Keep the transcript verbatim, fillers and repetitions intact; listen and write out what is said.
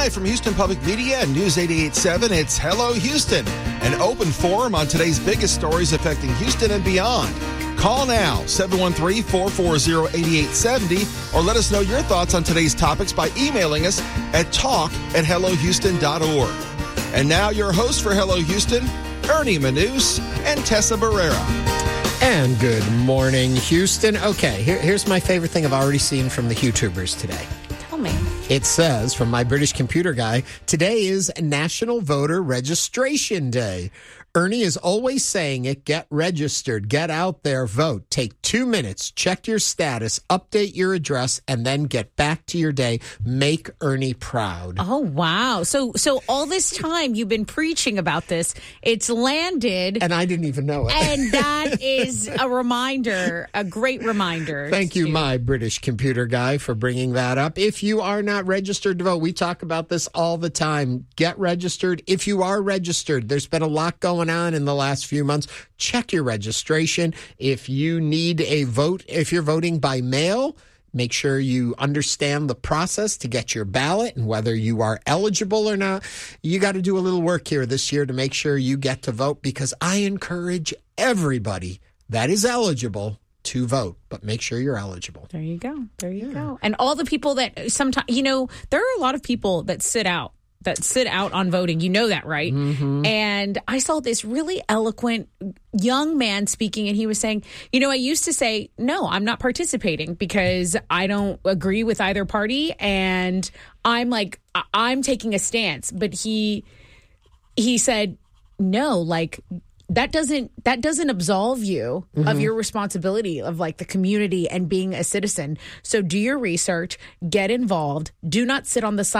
Live from Houston Public Media and News eighty-eight point seven, it's Hello Houston, an open forum on today's biggest stories affecting Houston and beyond. Call now, seven one three, four four zero, eight eight seven zero, or let us know your thoughts on today's topics by emailing us at talk at hello houston dot org. And now your hosts for Hello Houston, Ernie Manous and Tessa Barrera. And good morning, Houston. Okay, here, here's my favorite thing I've already seen from the YouTubers today. Tell me. It says, from my British computer guy, today is National Voter Registration Day. Ernie is always saying it. Get registered. Get out there. Vote. Take two minutes. Check your status. Update your address. And then get back to your day. Make Ernie proud. Oh, wow. So so all this time you've been preaching about this. It's landed. And I didn't even know it. And that is a reminder, a great reminder. Thank you, to- my British computer guy, for bringing that up. If you are not registered to vote, we talk about this all the time. Get registered. If you are registered, there's been a lot going on in the last few months. Check your registration. If you need a vote, if you're voting by mail, make sure you understand the process to get your ballot and whether you are eligible or not. You got to do a little work here this year to make sure you get to vote, because I encourage everybody that is eligible to vote, but make sure you're eligible. There you go. There you yeah. go. And all the people that sometimes, you know, there are a lot of people that sit out. that sit out on voting. You know that, right? Mm-hmm. And I saw this really eloquent young man speaking, and he was saying, you know, I used to say, no, I'm not participating because I don't agree with either party. And I'm like, I- I'm taking a stance. But he, he said, no, like, that doesn't that doesn't absolve you mm-hmm. of your responsibility of like the community and being a citizen. So do your research, get involved, do not sit on the side.